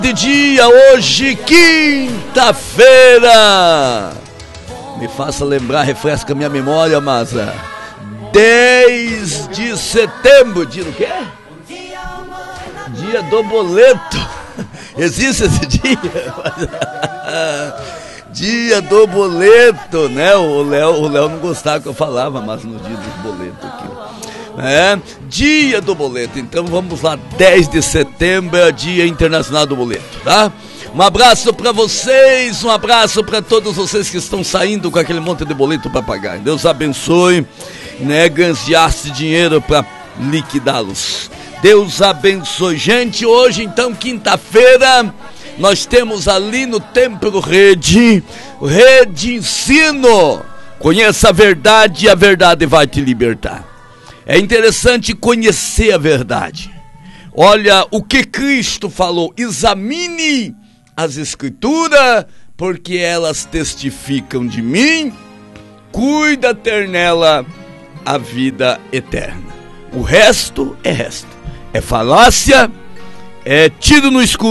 De dia hoje, quinta-feira. Me faça lembrar, refresca minha memória, Maza. 10 de setembro, dia do quê? Dia do boleto. Existe esse dia? Dia do boleto, né? O Léo não gostava que eu falava, mas no dia do boleto aqui. Dia do boleto. Então vamos lá, 10 de setembro é Dia Internacional do Boleto, tá? Um abraço pra vocês, um abraço pra todos vocês que estão saindo com aquele monte de boleto pra pagar. Deus abençoe, né? Ganhasse dinheiro pra liquidá-los. Deus abençoe. Gente, hoje então, quinta-feira, nós temos ali no Templo Rede Ensino. Conheça a verdade e a verdade vai te libertar. É interessante conhecer a verdade. Olha o que Cristo falou. Examine as Escrituras, porque elas testificam de mim. Cuida ter nela a vida eterna. O resto é resto. É falácia, é tiro no escuro.